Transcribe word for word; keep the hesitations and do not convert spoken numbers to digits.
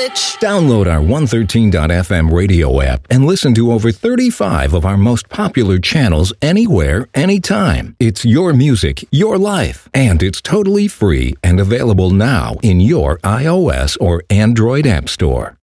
bitch. Download our one thirteen dot f m radio app and listen to over thirty-five of our most popular channels anywhere, anytime. It's your music, your life, and it's totally free and available now in your iOS or Android app store.